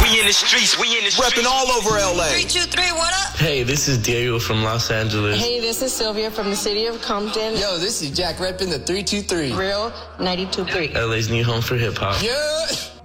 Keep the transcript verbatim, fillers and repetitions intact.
We in the streets, we in the streets. Repping all over L A. Three, two, three, what up? Hey, this is Diego from Los Angeles. Hey, this is Sylvia from the city of Compton. Yo, this is Jack repping the three two three. Real ninety-two point three. L A's new home for hip hop. Yeah.